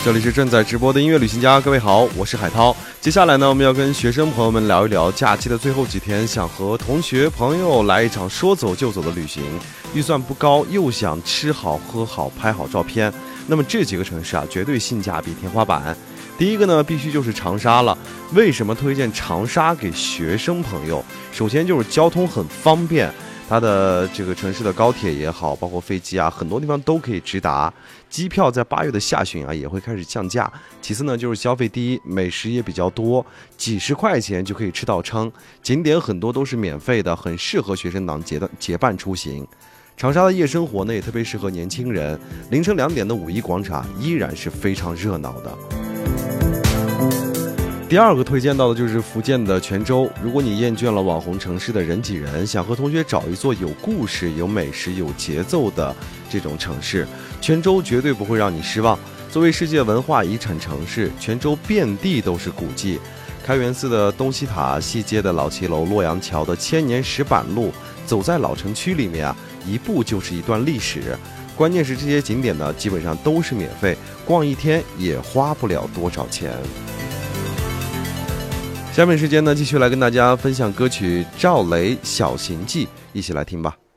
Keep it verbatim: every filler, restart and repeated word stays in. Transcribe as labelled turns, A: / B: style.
A: 这里是正在直播的音乐旅行家，各位好，我是海涛。接下来呢，我们要跟学生朋友们聊一聊假期的最后几天，想和同学朋友来一场说走就走的旅行，预算不高，又想吃好喝好拍好照片，那么这几个城市啊，绝对性价比天花板。第一个呢，必须就是长沙了。为什么推荐长沙给学生朋友？首先就是交通很方便，它的这个城市的高铁也好，包括飞机啊，很多地方都可以直达。机票在八月的下旬啊也会开始降价。其次呢，就是消费低，美食也比较多，几十块钱就可以吃到撑。景点很多都是免费的，很适合学生党结的结伴出行。长沙的夜生活呢也特别适合年轻人，凌晨两点的五一广场依然是非常热闹的。第二个推荐到的就是福建的泉州。如果你厌倦了网红城市的人挤人，想和同学找一座有故事、有美食、有节奏的这种城市，泉州绝对不会让你失望。作为世界文化遗产城市，泉州遍地都是古迹，开元寺的东西塔、西街的老骑楼、洛阳桥的千年石板路，走在老城区里面啊，一步就是一段历史。关键是这些景点呢，基本上都是免费，逛一天也花不了多少钱。下面时间呢，继续来跟大家分享歌曲《赵雷小行记》，一起来听吧。